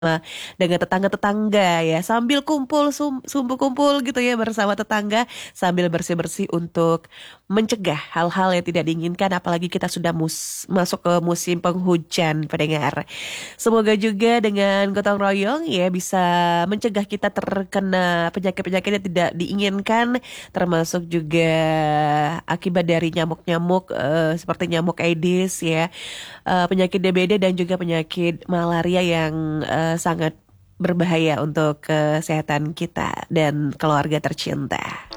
dengan tetangga-tetangga ya, sambil kumpul gitu ya bersama tetangga, sambil bersih-bersih untuk mencegah hal-hal yang tidak diinginkan, apalagi kita sudah masuk ke musim penghujan pendengar. Semoga juga dengan gotong royong ya bisa mencegah kita terkena penyakit-penyakit yang tidak diinginkan, termasuk juga akibat dari nyamuk-nyamuk seperti nyamuk Aedes ya, penyakit DBD dan juga penyakit malaria yang sangat berbahaya untuk kesehatan kita dan keluarga tercinta.